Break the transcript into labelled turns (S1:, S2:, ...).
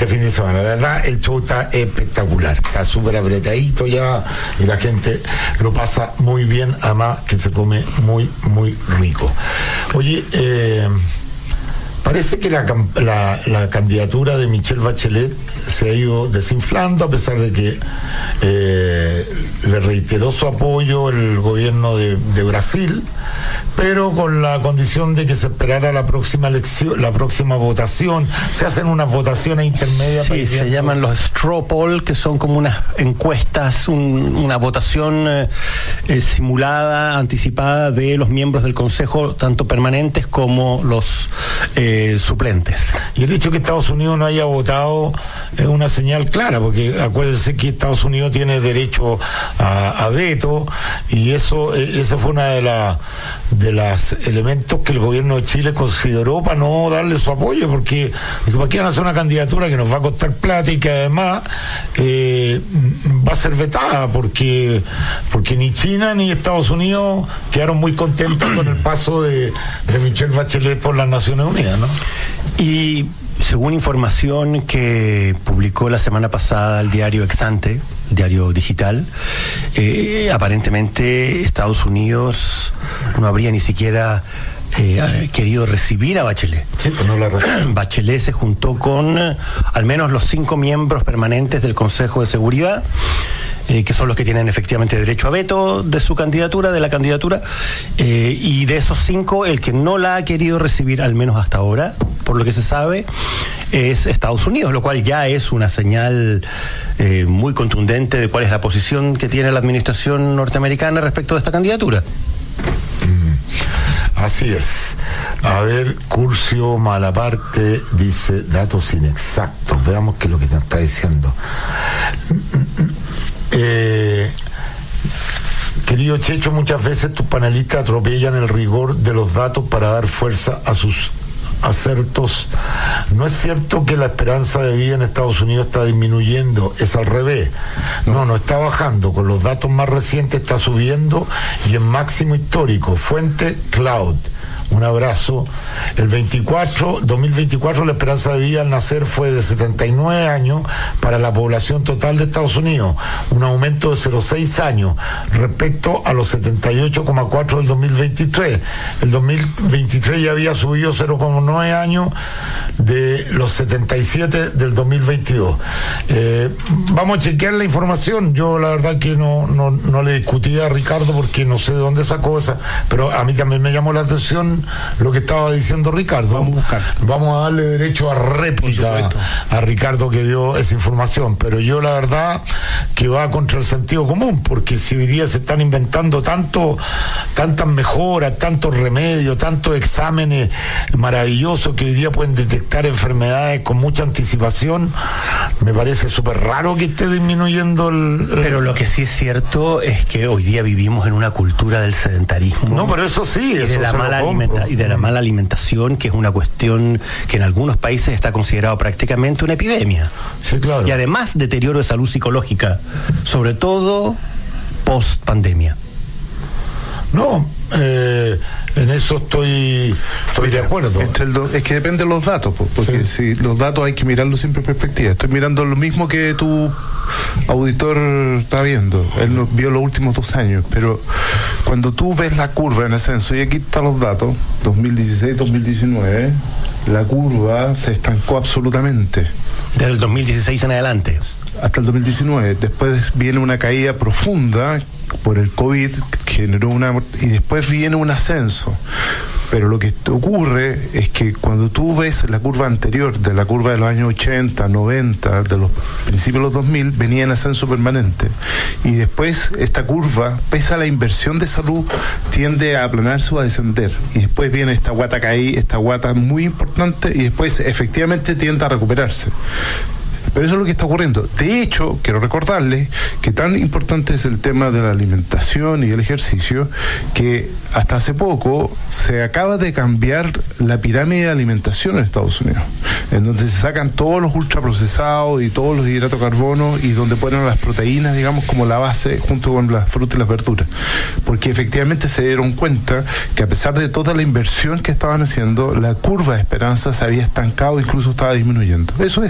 S1: este fin de semana. La verdad, el show está espectacular, está súper apretadito ya y la gente lo pasa muy bien, además que se come muy, muy rico. Oye, parece que la candidatura de Michelle Bachelet se ha ido desinflando, a pesar de que le reiteró su apoyo el gobierno de Brasil, pero con la condición de que se esperara la próxima elección, la próxima votación. Se hacen unas votaciones intermedias.
S2: Sí, se llaman los straw poll, que son como unas encuestas, una votación simulada, anticipada de los miembros del Consejo, tanto permanentes como los suplentes.
S1: Y el hecho de que Estados Unidos no haya votado es una señal clara, porque acuérdense que Estados Unidos tiene derecho a veto, y esa fue una de las elementos que el gobierno de Chile consideró para no darle su apoyo, porque ¿para qué van a hacer una candidatura que nos va a costar plata y que además va a ser vetada? Porque ni China ni Estados Unidos quedaron muy contentos con el paso de Michelle Bachelet por las Naciones Unidas, ¿no?
S2: Y según información que publicó la semana pasada el diario Exante, el diario digital, aparentemente Estados Unidos no habría ni siquiera querido recibir a Bachelet.
S1: Sí, pues no la
S2: Bachelet se juntó con al menos los 5 miembros permanentes del Consejo de Seguridad, que son los que tienen efectivamente derecho a veto de su candidatura, de la candidatura, y de esos 5, el que no la ha querido recibir, al menos hasta ahora, por lo que se sabe, es Estados Unidos, lo cual ya es una señal muy contundente de cuál es la posición que tiene la administración norteamericana respecto de esta candidatura.
S1: Así es. A ver, Curcio Malaparte dice datos inexactos. Veamos qué es lo que te está diciendo. Querido Checho, muchas veces tus panelistas atropellan el rigor de los datos para dar fuerza a sus acertos. No es cierto que la esperanza de vida en Estados Unidos está disminuyendo, es al revés. No está bajando. Con los datos más recientes está subiendo y en máximo histórico. Fuente Cloud. Un abrazo. El 2024 la esperanza de vida al nacer fue de 79 años para la población total de Estados Unidos, un aumento de 0,6 años respecto a los 78,4 del 2023. El 2023 ya había subido 0,9 años de los 77 del 2022. Vamos a chequear la información. Yo la verdad que no le discutía a Ricardo porque no sé de dónde sacó esa, pero a mí también me llamó la atención lo que estaba diciendo Ricardo. Vamos a darle derecho a réplica a Ricardo, que dio esa información, pero yo la verdad que va contra el sentido común, porque si hoy día se están inventando tantas mejoras, tantos remedios, tantos exámenes maravillosos que hoy día pueden detectar enfermedades con mucha anticipación, me parece súper raro que esté disminuyendo
S2: Pero lo que sí es cierto es que hoy día vivimos en una cultura del sedentarismo.
S1: No, pero eso sí, eso
S2: de la mala alimentación, que es una cuestión que en algunos países está considerado prácticamente una epidemia.
S1: Sí, claro.
S2: Y además deterioro de salud psicológica, sobre todo post pandemia.
S1: No, en eso estoy de acuerdo.
S3: Es que depende de los datos, porque si los datos hay que mirarlos siempre en perspectiva. Estoy mirando lo mismo que tu auditor está viendo. Él nos vio los últimos 2 años, pero cuando tú ves la curva en ascenso, y aquí están los datos, 2016-2019, la curva se estancó absolutamente.
S2: Desde el 2016 en adelante.
S3: Hasta el 2019. Después viene una caída profunda por el COVID, generó y después viene un ascenso. Pero lo que ocurre es que cuando tú ves la curva anterior, de la curva de los años 80, 90, de los principios de los 2000, venía en ascenso permanente. Y después esta curva, pese a la inversión de salud, tiende a aplanarse o a descender. Y después viene esta guata muy importante, y después efectivamente tiende a recuperarse. Pero eso es lo que está ocurriendo. De hecho, quiero recordarles que tan importante es el tema de la alimentación y el ejercicio, que hasta hace poco se acaba de cambiar la pirámide de alimentación en Estados Unidos, en donde se sacan todos los ultraprocesados y todos los hidratos de carbono, y donde ponen las proteínas, digamos, como la base, junto con las frutas y las verduras. Porque efectivamente se dieron cuenta que a pesar de toda la inversión que estaban haciendo, la curva de esperanza se había estancado, incluso estaba disminuyendo. Eso es.